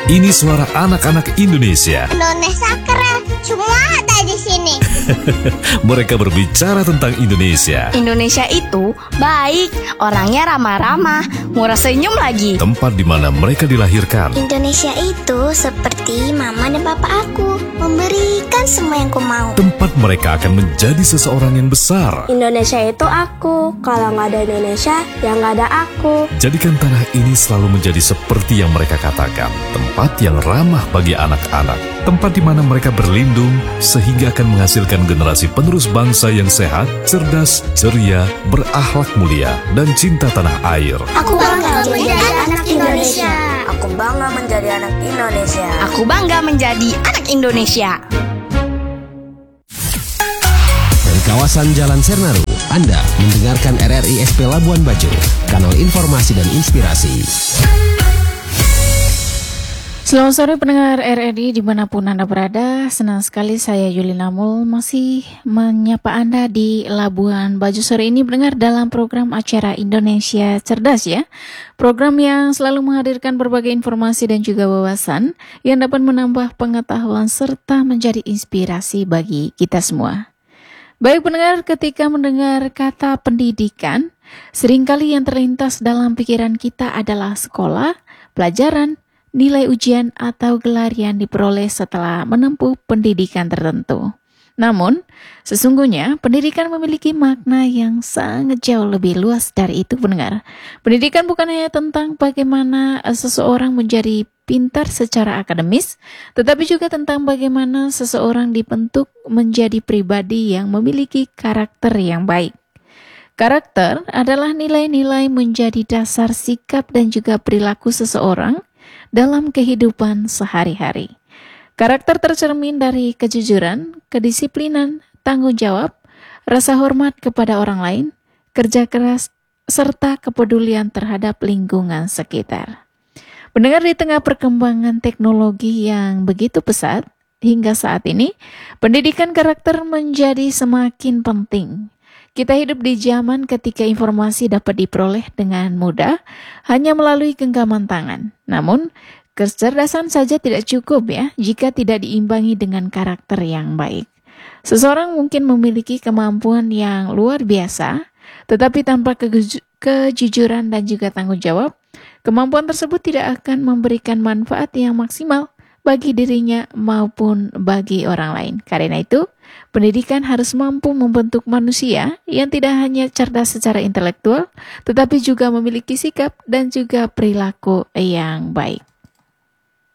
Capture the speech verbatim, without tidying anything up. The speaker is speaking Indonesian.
Ini suara anak-anak Indonesia. Indonesia keren, semua ada di sini. Mereka berbicara tentang Indonesia. Indonesia itu baik, orangnya ramah-ramah, murah senyum lagi. Tempat di mana mereka dilahirkan. Indonesia itu seperti mama dan papa aku, memberikan semua yang ku mau. Tempat mereka akan menjadi seseorang yang besar. Indonesia itu aku, kalau nggak ada Indonesia, ya nggak ada aku. Jadikan tanah ini selalu menjadi seperti yang mereka katakan, tempat yang ramah bagi anak-anak, tempat di mana mereka berlindung sehingga akan menghasilkan generasi penerus bangsa yang sehat, cerdas, ceria, berakhlak mulia, dan cinta tanah air. Aku bangga menjadi anak Indonesia. Aku bangga menjadi anak Indonesia. Aku bangga menjadi anak Indonesia. Dari kawasan Jalan Sernaru, Anda mendengarkan R R I S P Labuan Bajo, kanal informasi dan inspirasi. Selamat sore pendengar R R I dimanapun Anda berada. Senang sekali saya Yuli Namul masih menyapa Anda di Labuan Bajo sore ini pendengar dalam program acara Indonesia Cerdas ya. Program yang selalu menghadirkan berbagai informasi dan juga wawasan yang dapat menambah pengetahuan serta menjadi inspirasi bagi kita semua. Baik pendengar, ketika mendengar kata pendidikan, seringkali yang terlintas dalam pikiran kita adalah sekolah, pelajaran, nilai ujian atau gelar yang diperoleh setelah menempuh pendidikan tertentu. Namun, sesungguhnya pendidikan memiliki makna yang sangat jauh lebih luas dari itu pendengar. Pendidikan bukan hanya tentang bagaimana seseorang menjadi pintar secara akademis, tetapi juga tentang bagaimana seseorang dibentuk menjadi pribadi yang memiliki karakter yang baik. Karakter adalah nilai-nilai menjadi dasar sikap dan juga perilaku seseorang dalam kehidupan sehari-hari. Karakter tercermin dari kejujuran, kedisiplinan, tanggung jawab, rasa hormat kepada orang lain, kerja keras, serta kepedulian terhadap lingkungan sekitar. Mendengar di tengah perkembangan teknologi yang begitu pesat, hingga saat ini, pendidikan karakter menjadi semakin penting. Kita hidup di zaman ketika informasi dapat diperoleh dengan mudah hanya melalui genggaman tangan. Namun, kecerdasan saja tidak cukup ya jika tidak diimbangi dengan karakter yang baik. Seseorang mungkin memiliki kemampuan yang luar biasa, tetapi tanpa keju- kejujuran dan juga tanggung jawab, kemampuan tersebut tidak akan memberikan manfaat yang maksimal bagi dirinya maupun bagi orang lain. Karena itu, pendidikan harus mampu membentuk manusia yang tidak hanya cerdas secara intelektual, tetapi juga memiliki sikap dan juga perilaku yang baik.